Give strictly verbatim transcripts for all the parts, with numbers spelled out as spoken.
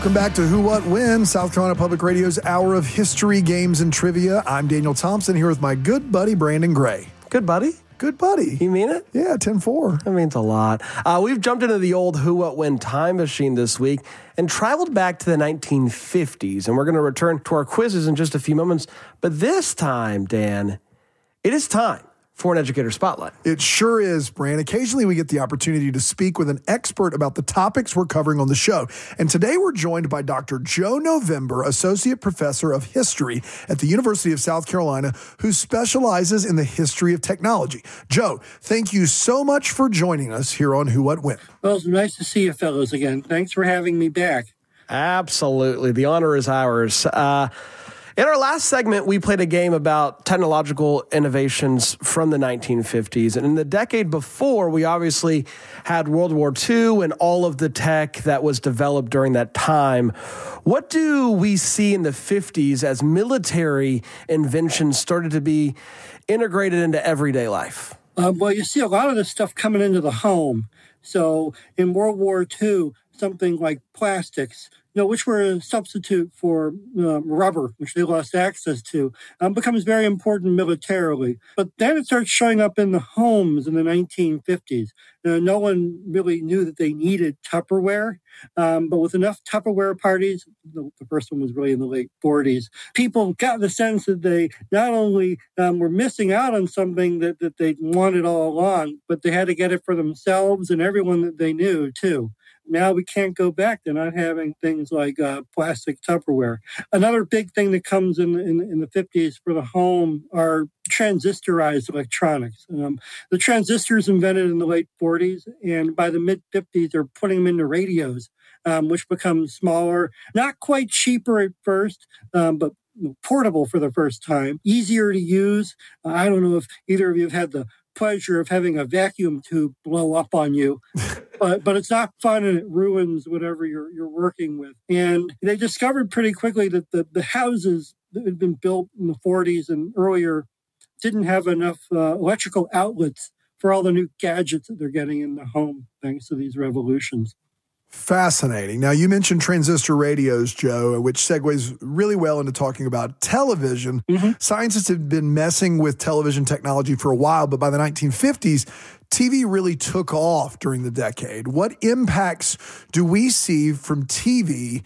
Welcome back to Who, What, When, South Carolina Public Radio's Hour of History, Games, and Trivia. I'm Daniel Thompson here with my good buddy, Brandon Gray. Good buddy? Good buddy. You mean it? Yeah, ten four. That means a lot. Uh, we've jumped into the old Who, What, When time machine this week and traveled back to the nineteen fifties. And we're going to return to our quizzes in just a few moments. But this time, Dan, it is time for an Educator Spotlight. It sure is, Brand. Occasionally we get the opportunity to speak with an expert about the topics we're covering on the show. And today we're joined by Doctor Joe November, Associate Professor of History at the University of South Carolina, who specializes in the history of technology. Joe, thank you so much for joining us here on Who, What, When. Well, it's nice to see you fellows again. Thanks for having me back. Absolutely. The honor is ours. Uh, In our last segment, we played a game about technological innovations from the nineteen fifties. And in the decade before, we obviously had World War Two and all of the tech that was developed during that time. What do we see in the fifties as military inventions started to be integrated into everyday life? Uh, well, you see a lot of this stuff coming into the home. So in World War Two, something like plastics, you know, which were a substitute for uh, rubber, which they lost access to, um, becomes very important militarily. But then it starts showing up in the homes in the nineteen fifties. Uh, no one really knew that they needed Tupperware, um, but with enough Tupperware parties, the, the first one was really in the late forties, people got the sense that they not only um, were missing out on something that, that they wanted all along, but they had to get it for themselves and everyone that they knew, too. Now we can't go back to not having things like uh, plastic Tupperware. Another big thing that comes in, in, in the fifties for the home are transistorized electronics. Um, the transistors invented in the late forties, and by the mid-fifties, they're putting them into radios, um, which become smaller, not quite cheaper at first, um, but portable for the first time, easier to use. Uh, I don't know if either of you have had the pleasure of having a vacuum tube blow up on you, but but it's not fun and it ruins whatever you're you're working with. And they discovered pretty quickly that the, the houses that had been built in the forties and earlier didn't have enough uh, electrical outlets for all the new gadgets that they're getting in the home thanks to these revolutions. Fascinating. Now, you mentioned transistor radios, Joe, which segues really well into talking about television. Mm-hmm. Scientists have been messing with television technology for a while, but by the nineteen fifties, T V really took off during the decade. What impacts do we see from T V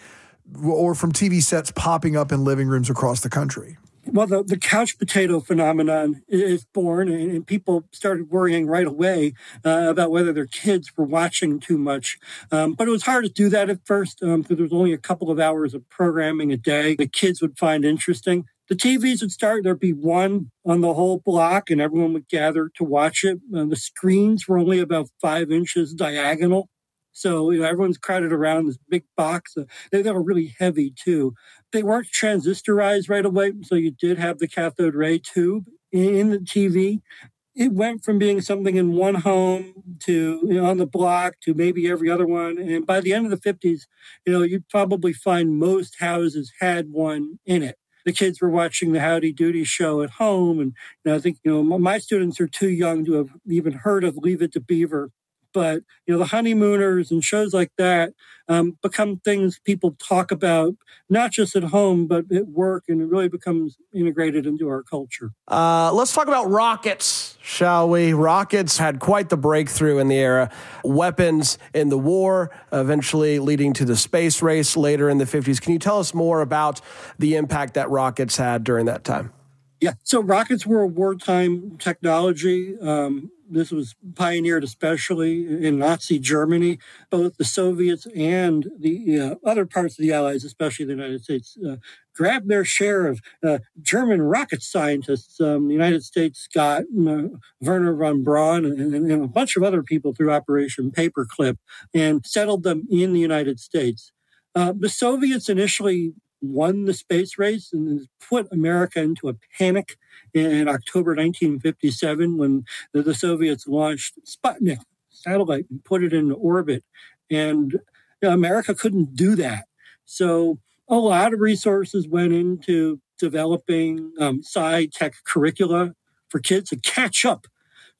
or from T V sets popping up in living rooms across the country? Well, the, the couch potato phenomenon is born, and, and people started worrying right away uh, about whether their kids were watching too much. Um, but it was hard to do that at first um, because there was only a couple of hours of programming a day the kids would find interesting. The T Vs would start, there'd be one on the whole block, and everyone would gather to watch it. Uh, the screens were only about five inches diagonal. So, you know, everyone's crowded around this big box. Uh, they, they were really heavy, too. They weren't transistorized right away, so you did have the cathode ray tube in the T V. It went from being something in one home to, you know, on the block to maybe every other one. And by the end of the fifties, you know, you'd probably find most houses had one in it. The kids were watching the Howdy Doody show at home. And you know, I think, you know, my students are too young to have even heard of Leave It to Beaver. But, you know, the Honeymooners and shows like that um, become things people talk about, not just at home, but at work, and it really becomes integrated into our culture. Uh, let's talk about rockets, shall we? Rockets had quite the breakthrough in the era. Weapons in the war, eventually leading to the space race later in the fifties. Can you tell us more about the impact that rockets had during that time? Yeah, so rockets were a wartime technology. Um, this was pioneered especially in Nazi Germany. Both the Soviets and the uh, other parts of the Allies, especially the United States, uh, grabbed their share of uh, German rocket scientists. Um, the United States got uh, Werner von Braun and, and a bunch of other people through Operation Paperclip and settled them in the United States. Uh, the Soviets initially won the space race and put America into a panic in October nineteen fifty-seven when the, the Soviets launched Sputnik satellite and put it into orbit. And you know, America couldn't do that. So a lot of resources went into developing um, sci-tech curricula for kids to catch up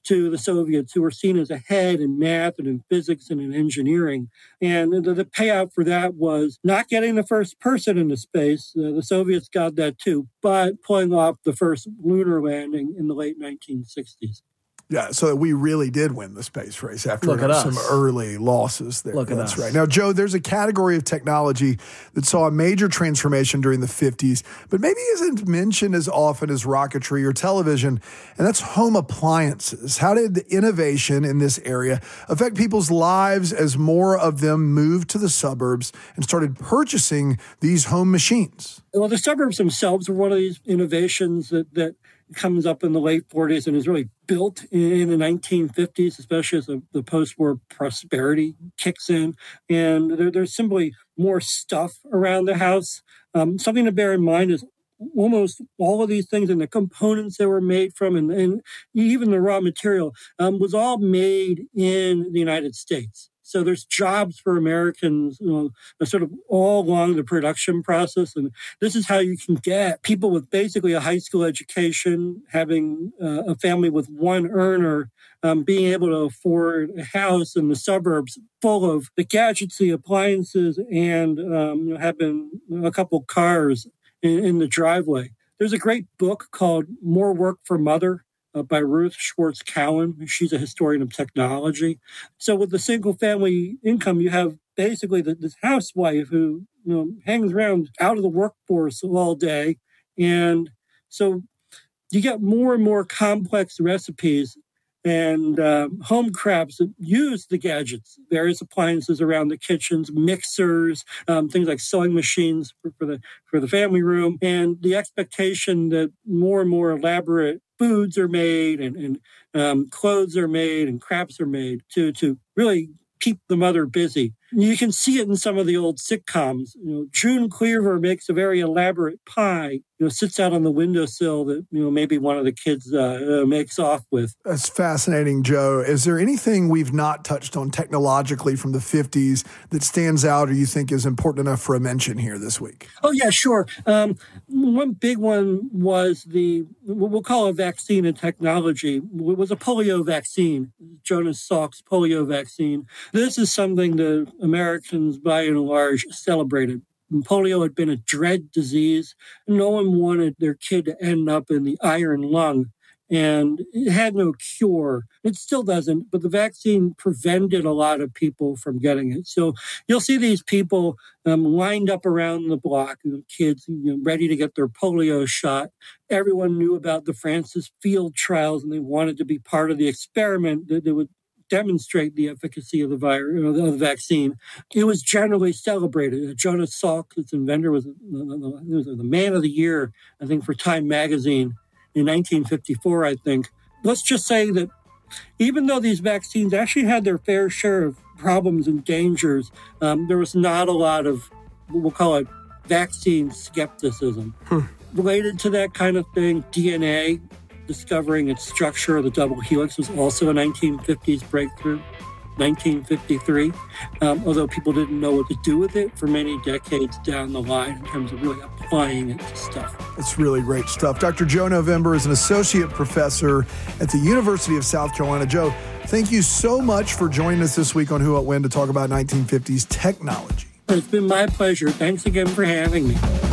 to the Soviets, who were seen as ahead in math and in physics and in engineering. And the, the payout for that was not getting the first person into space. Uh, the Soviets got that too, but pulling off the first lunar landing in the late nineteen sixties. Yeah, so we really did win the space race after Look at us. some early losses there. Look at That's us. right. Now, Joe, there's a category of technology that saw a major transformation during the fifties, but maybe isn't mentioned as often as rocketry or television, and that's home appliances. How did the innovation in this area affect people's lives as more of them moved to the suburbs and started purchasing these home machines? Well, the suburbs themselves were one of these innovations that, that comes up in the late forties and is really built in the nineteen fifties, especially as the, the post-war prosperity kicks in. And there, there's simply more stuff around the house. Um, something to bear in mind is almost all of these things and the components they were made from and, and even the raw material um, was all made in the United States. So there's jobs for Americans, you know, sort of all along the production process. And this is how you can get people with basically a high school education, having uh, a family with one earner, um, being able to afford a house in the suburbs full of the gadgets, the appliances, and um, you know, having a couple cars in, in the driveway. There's a great book called More Work for Mother, Uh, by Ruth Schwartz Cowan. She's a historian of technology. So with the single family income, you have basically the, this housewife who you know hangs around out of the workforce all day. And so you get more and more complex recipes and uh, home crafts that use the gadgets, various appliances around the kitchens, mixers, um, things like sewing machines for, for the for the family room, and the expectation that more and more elaborate foods are made and, and um, clothes are made and crafts are made to to really keep the mother busy. You can see it in some of the old sitcoms. You know, June Cleaver makes a very elaborate pie, you know, sits out on the windowsill that, you know, maybe one of the kids uh, uh, makes off with. That's fascinating, Joe. Is there anything we've not touched on technologically from the fifties that stands out or you think is important enough for a mention here this week? Oh, yeah, sure. Um, one big one was the, what we'll call a vaccine in technology, it was a polio vaccine, Jonas Salk's polio vaccine. This is something the Americans, by and large, celebrated. Polio had been a dread disease. No one wanted their kid to end up in the iron lung, and it had no cure. It still doesn't, but the vaccine prevented a lot of people from getting it. So you'll see these people um, lined up around the block, you know, kids you know, ready to get their polio shot. Everyone knew about the Francis Field trials, and they wanted to be part of the experiment that they would demonstrate the efficacy of the virus, of the vaccine. It was generally celebrated. Jonas Salk, its inventor, was, was the man of the year, I think, for Time magazine in nineteen fifty-four, I think. Let's just say that even though these vaccines actually had their fair share of problems and dangers, um, there was not a lot of, we'll call it, vaccine skepticism. Hmm. Related to that kind of thing, D N A, discovering its structure of the double helix, was also a nineteen fifties breakthrough, nineteen fifty-three, um, although people didn't know what to do with it for many decades down the line in terms of really applying it to stuff. It's really great stuff. Doctor Joe November is an associate professor at the University of South Carolina. Joe, thank you so much for joining us this week on Who, What, When to talk about nineteen fifties technology. It's been my pleasure. Thanks again for having me.